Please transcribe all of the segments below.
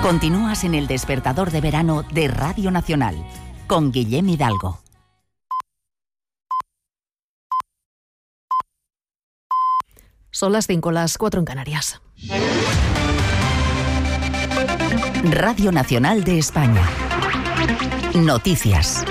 Continúas en el despertador de verano de Radio Nacional, con Guillem Hidalgo. Son las 5, las 4 en Canarias. Radio Nacional de España. Noticias.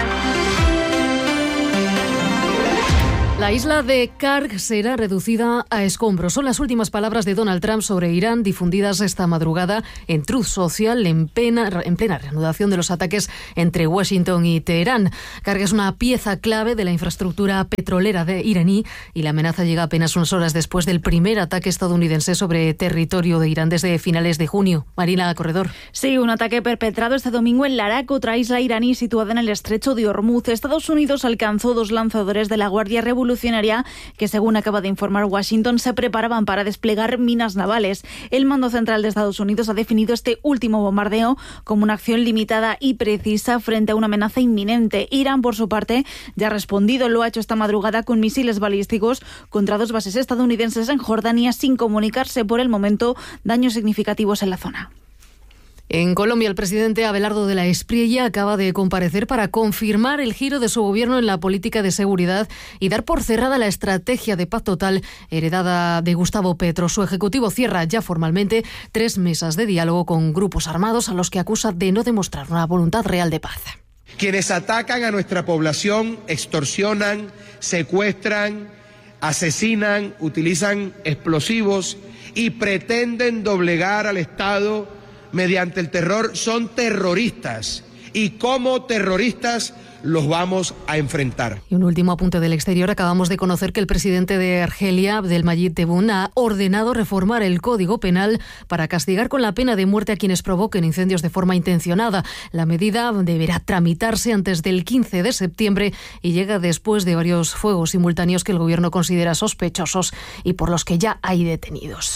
La isla de Karg será reducida a escombros. Son las últimas palabras de Donald Trump sobre Irán, difundidas esta madrugada en Truth Social, en plena reanudación de los ataques entre Washington y Teherán. Karg es una pieza clave de la infraestructura petrolera iraní y la amenaza llega apenas unas horas después del primer ataque estadounidense sobre territorio de Irán desde finales de junio. Marina Corredor. Sí, un ataque perpetrado este domingo en Larak, otra isla iraní situada en el estrecho de Hormuz. Estados Unidos alcanzó 2 lanzadores de la Guardia Revolucionaria que, según acaba de informar Washington, se preparaban para desplegar minas navales. El mando central de Estados Unidos ha definido este último bombardeo como una acción limitada y precisa frente a una amenaza inminente. Irán, por su parte, ya ha respondido. Lo ha hecho esta madrugada con misiles balísticos contra 2 bases estadounidenses en Jordania, sin comunicarse por el momento daños significativos en la zona. En Colombia, el presidente Abelardo de la Espriella acaba de comparecer para confirmar el giro de su gobierno en la política de seguridad y dar por cerrada la estrategia de paz total heredada de Gustavo Petro. Su ejecutivo cierra ya formalmente 3 mesas de diálogo con grupos armados a los que acusa de no demostrar una voluntad real de paz. Quienes atacan a nuestra población, extorsionan, secuestran, asesinan, utilizan explosivos y pretenden doblegar al Estado mediante el terror, son terroristas y como terroristas los vamos a enfrentar. Y un último apunte del exterior. Acabamos de conocer que el presidente de Argelia, Abdelmadjid Tebboune, ha ordenado reformar el Código Penal para castigar con la pena de muerte a quienes provoquen incendios de forma intencionada. La medida deberá tramitarse antes del 15 de septiembre y llega después de varios fuegos simultáneos que el gobierno considera sospechosos y por los que ya hay detenidos.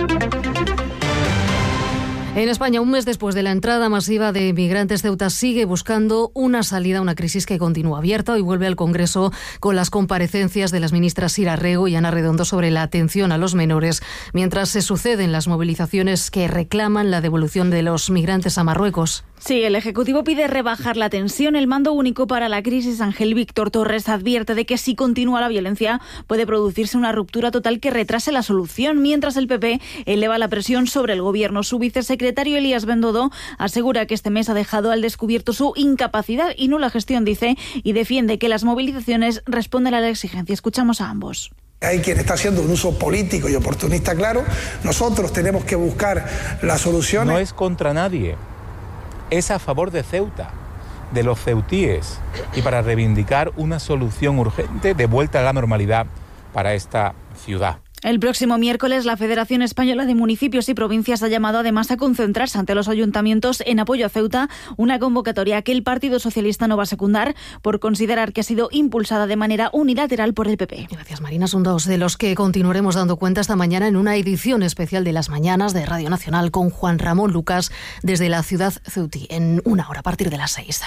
En España, un mes después de la entrada masiva de migrantes, Ceuta sigue buscando una salida a una crisis que continúa abierta. Hoy vuelve al Congreso con las comparecencias de las ministras Sira Rego y Ana Redondo sobre la atención a los menores, mientras se suceden las movilizaciones que reclaman la devolución de los migrantes a Marruecos. Sí, el Ejecutivo pide rebajar la tensión. El mando único para la crisis, Ángel Víctor Torres, advierte de que si continúa la violencia puede producirse una ruptura total que retrase la solución, mientras el PP eleva la presión sobre el Gobierno. Su vicesecretario Elías Bendodo asegura que este mes ha dejado al descubierto su incapacidad y nula gestión, dice, y defiende que las movilizaciones responden a la exigencia. Escuchamos a ambos. Hay quien está haciendo un uso político y oportunista, claro. Nosotros tenemos que buscar la solución. No es contra nadie. Es a favor de Ceuta, de los ceutíes, y para reivindicar una solución urgente de vuelta a la normalidad para esta ciudad. El próximo miércoles, la Federación Española de Municipios y Provincias ha llamado además a concentrarse ante los ayuntamientos en apoyo a Ceuta, una convocatoria que el Partido Socialista no va a secundar por considerar que ha sido impulsada de manera unilateral por el PP. Gracias, Marina. Son 2 de los que continuaremos dando cuenta esta mañana en una edición especial de Las Mañanas de Radio Nacional con Juan Ramón Lucas desde la ciudad ceutí, en 1 hora a partir de las 6.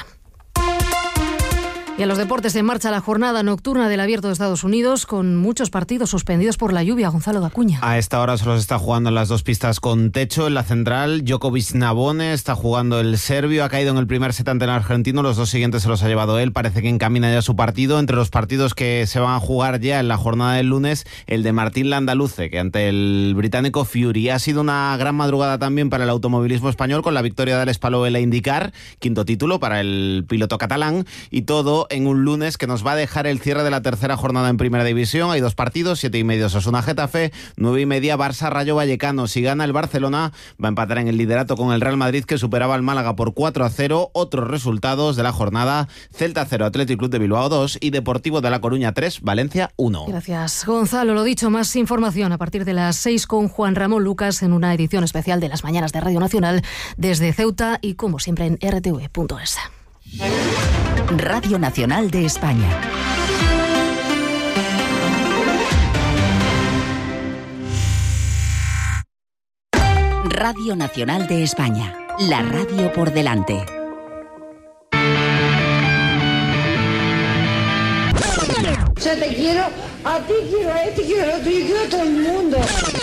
Y a los deportes, en marcha la jornada nocturna del Abierto de Estados Unidos con muchos partidos suspendidos por la lluvia. Gonzalo Dacuña. A esta hora solo se está jugando en las 2 pistas con techo. En la central, Djokovic Nabone, está jugando el serbio. Ha caído en el primer set ante el argentino. Los 2 siguientes se los ha llevado él. Parece que encamina ya su partido. Entre los partidos que se van a jugar ya en la jornada del lunes, el de Martín Landaluce, que ante el británico Fury. Ha sido una gran madrugada también para el automovilismo español con la victoria de Alex Palou en la IndyCar. 5º título para el piloto catalán. Y todo en un lunes que nos va a dejar el cierre de la tercera jornada en Primera División. Hay 2 partidos, 7:30 Osasuna Getafe, 9:30 Barça Rayo Vallecano. Si gana el Barcelona, va a empatar en el liderato con el Real Madrid, que superaba al Málaga por 4-0. Otros resultados de la jornada: Celta 0, Athletic Club de Bilbao 2 y Deportivo de La Coruña 3, Valencia 1. Gracias, Gonzalo. Lo dicho, más información a partir de las 6 con Juan Ramón Lucas en una edición especial de Las Mañanas de Radio Nacional desde Ceuta y, como siempre, en rtv.es. Radio Nacional de España. Radio Nacional de España. La radio por delante. Yo te quiero, a ti quiero a este, quiero a otro y quiero a todo el mundo.